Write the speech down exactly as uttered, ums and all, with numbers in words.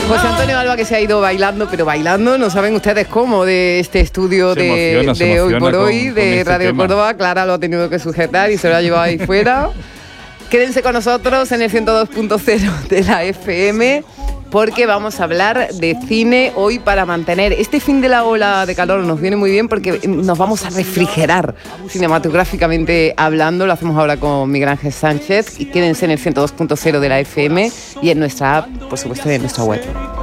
José Antonio Alba, que se ha ido bailando, pero bailando, no saben ustedes cómo, de este estudio Se de, emociona, se de Hoy emociona por con- Hoy, con de este Radio tema. Córdoba. Clara lo ha tenido que sujetar y se lo ha llevado ahí fuera. Quédense con nosotros en el ciento dos punto cero de la F M, porque vamos a hablar de cine hoy para mantener este fin de la ola de calor. Nos viene muy bien porque nos vamos a refrigerar cinematográficamente hablando. Lo hacemos ahora con Miguel Ángel Sánchez. Y quédense en el ciento dos punto cero de la F M y en nuestra app, por supuesto, y en nuestra web.